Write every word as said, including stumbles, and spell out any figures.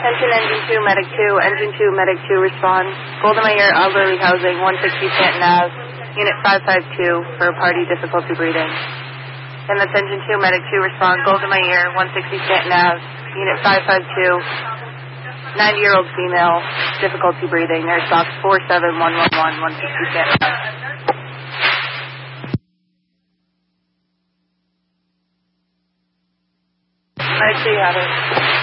Attention Engine two, Medic two, Engine two, Medic two, respond. Golda Meir, Elderly Housing, one sixty Stanton Ave, Unit five five two, for party difficulty breathing. And that's Engine two, Medic two, respond. Golda Meir, one sixty Stanton Ave, Unit five five two, ninety-year-old female, difficulty breathing. Nurse box four seven one one one, one sixty Stanton Ave. I see you have it.